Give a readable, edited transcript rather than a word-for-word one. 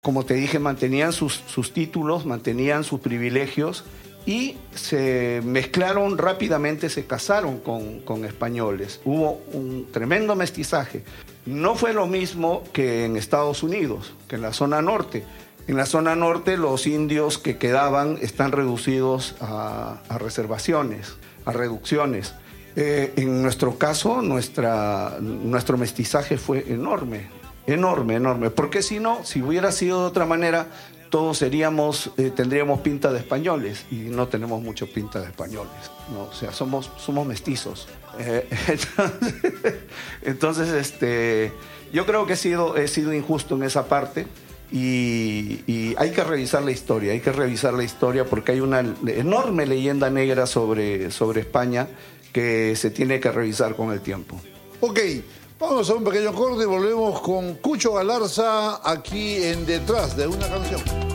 Como te dije, mantenían sus títulos, mantenían sus privilegios y se mezclaron rápidamente, se casaron con españoles. Hubo un tremendo mestizaje. No fue lo mismo que en Estados Unidos, que en la zona norte. En la zona norte los indios que quedaban están reducidos a reservaciones, a reducciones. En nuestro caso, nuestro mestizaje fue enorme, porque si no, si hubiera sido de otra manera, todos tendríamos pinta de españoles y no tenemos mucho pinta de españoles, ¿no? O sea, somos mestizos. Entonces, yo creo que he sido injusto en esa parte y hay que revisar la historia, porque hay una enorme leyenda negra sobre España que se tiene que revisar con el tiempo. Ok, vamos a un pequeño corte y volvemos con Cucho Galarza aquí en Detrás de una Canción.